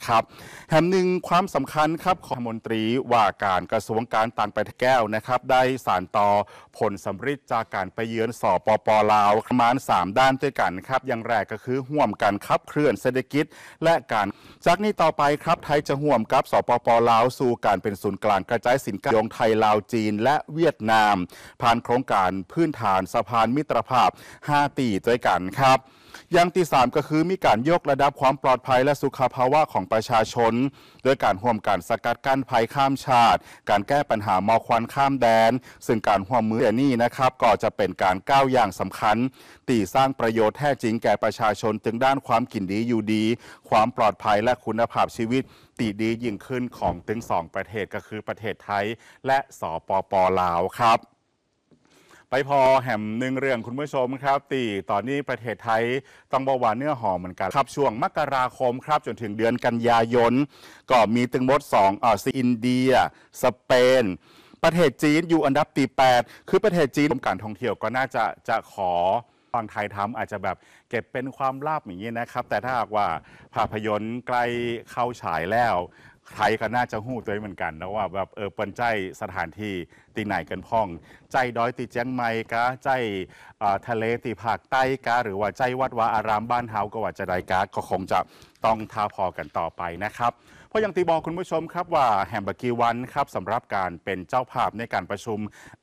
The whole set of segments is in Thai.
ครับแห่งหนึ่งความสำคัญครับของมนตรีว่าการกระทรวงการต่างประเทศแก้วนะครับได้สานต่อผลสำฤทธิ์จากการไปเยือนสปป.ลาวประมาณ3ด้านด้วยกันครับอย่างแรกก็คือร่วมกันขับเคลื่อนเศรษฐกิจและการจากนี้ต่อไปครับไทยจะร่วมกับสปป.ลาวสู่การเป็นศูนย์กลางกระจายสินค้าของไทยลาวจีนและเวียดนามผ่านโครงการพื้นฐานสะพานมิตรภาพ5 ปีด้วยกันครับอย่างที่3ก็คือมีการยกระดับความปลอดภัยและสุขภาวะของประชาชนโดยการร่วมกันสกัดกั้นภัยข้ามชาติการแก้ปัญหาหมอกควันข้ามแดนซึ่งการร่วมมือนี้นะครับก็จะเป็นการก้าวอย่างสำคัญที่สร้างประโยชน์แท้จริงแก่ประชาชนถึงด้านความกินดีอยู่ดีความปลอดภัยและคุณภาพชีวิตตีดียิ่งขึ้นของทั้ง2ประเทศก็คือประเทศไทยและสปป.ลาวครับไปพอแห่มหนึ่งเรื่องคุณผู้ชมครับตีตอนนี้ประเทศไทยต้องบอกว่าเนื้อหอมเหมือนกันครับช่วงมกราคมครับจนถึงเดือนกันยายนก็มีถึงหมดอินเดียสเปนประเทศจีนอยู่อันดับที่8คือประเทศจีนการท่องเที่ยวก็น่าจะขอฟังไทยทำอาจจะแบบเก็บเป็นความลับอย่างนี้นะครับแต่ถ้าหากว่าภาพยนตร์ใกล้เข้าฉายแล้วไทยก็น่าจะหู้ตัวเหมือนกันนะว่าแบบเปิ้นใจสถานที่ตีไหนกันพ่องใจดอยตีเจียงใหม่กะใจทะเลตีภาคใต้กะหรือว่าใจวัดวาอารามบ้านเฮาก็ว่าจะได้กะก็คงจะต้องท้าพอกันต่อไปนะครับเพราะอย่างที่บอกคุณผู้ชมครับว่าแฮมเบอร์กีวันครับสำหรับการเป็นเจ้าภาพในการประชุม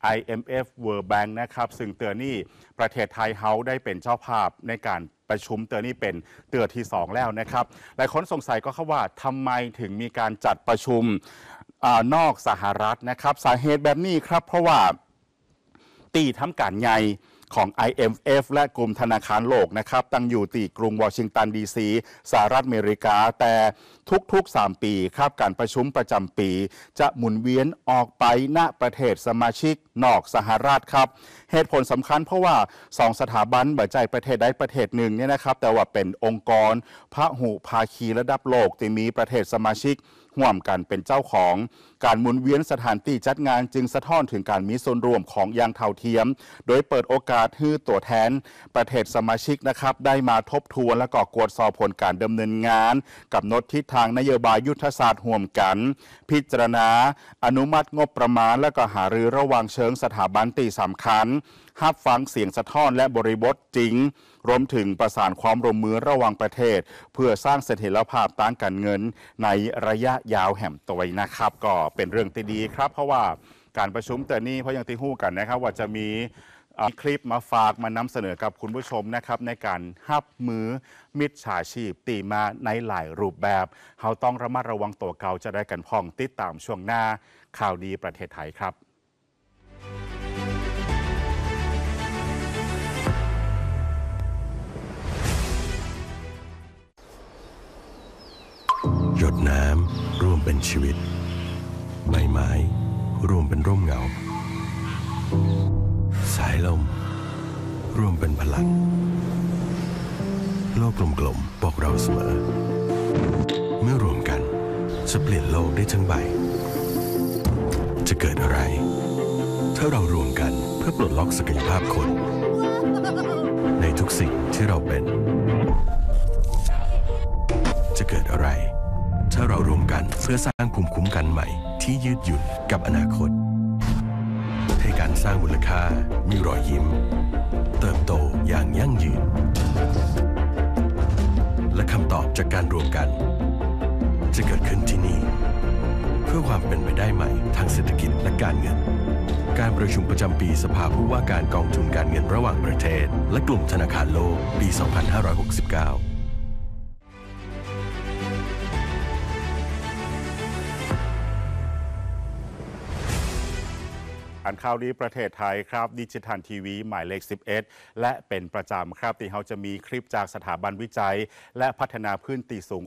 IMF World Bank นะครับซึ่งเตือนนี่ประเทศไทยเฮาได้เป็นเจ้าภาพในการประชุมเตือนนี่เป็นเตือนที่2แล้วนะครับหลายคนสงสัยก็คือว่าทำไมถึงมีการจัดประชุมนอกสหรัฐนะครับสาเหตุแบบนี้ครับเพราะว่าตีทำการใหญ่ของ IMF และกลุ่มธนาคารโลกนะครับตั้งอยู่ที่กรุงวอชิงตันดีซีสหรัฐอเมริกาแต่ทุกๆ3 ปีครับการประชุมประจำปีจะหมุนเวียนออกไปณประเทศสมาชิกนอกสหรัฐครับเหตุผลสำคัญเพราะว่า2สถาบันบัจจัยประเทศใดประเทศหนึ่งเนี่ยนะครับแต่ว่าเป็นองค์กรพหุภาคีระดับโลกที่มีประเทศสมาชิกร่วมกันเป็นเจ้าของการหมุนเวียนสถานที่จัดงานจึงสะท้อนถึงการมีส่วนร่วมของอย่างเท่าเทียมโดยเปิดโอกาสให้ตัวแทนประเทศสมาชิกนะครับได้มาทบทวนและก็ตรวจสอบผลการดำเนินงานกับนทิศทางนโยบายยุทธศาสตร์ร่วมกันพิจารณาอนุมัติงบประมาณและก็หารือระหว่างเชิงสถาบันที่สำคัญรับฟังเสียงสะท้อนและบริบทจริงรวมถึงประสานความร่วมมือระหว่างประเทศเพื่อสร้างเสถียรภาพทางการเงินในระยะยาวแห่มตัวนะครับก็เป็นเรื่องที่ดีครับเพราะว่าการประชุมแต่นี้เพราะยังที่หู้กันนะครับว่าจะมีคลิปมาฝากมานำเสนอกับคุณผู้ชมนะครับในการรับมือมิจฉาชีพตีมาในหลายรูปแบบเราต้องระมัดระวังตัวเก่าจะได้กันพ่องติดตามช่วงหน้าข่าวดีประเทศไทยครับหยดน้ำร่วมเป็นชีวิตใบไม้ร่วมเป็นร่มเงาสายลมร่วมเป็นพลังโลกกลมๆบอกเราเสมอเมื่อรวมกันจะเปลี่ยนโลกได้ทั้งใบจะเกิดอะไรถ้าเรารวมกันเพื่อปลดล็อกศักยภาพคนในทุกสิ่งที่เราเป็นจะเกิดอะไรถ้าเรารวมกันเพื่อสร้างภูมิคุ้มกันใหม่ที่ยืดหยุ่นกับอนาคตให้การสร้างมูลค่ามีรอยยิ้มเติบโตอย่างยั่งยืนและคำตอบจากการรวมกันจะเกิดขึ้นที่นี่เพื่อความเป็นไปได้ใหม่ทางเศรษฐกิจและการเงินการประชุมประจำปีสภาผู้ว่าการกองทุนการเงินระหว่างประเทศและกลุ่มธนาคารโลกปี 2569 อันข่าวดีประเทศไทยครับดิจิทัลทีวีหมายเลข11และเป็นประจำครับที่เขาจะมีคลิปจากสถาบันวิจัยและพัฒนาพื้นที่สูง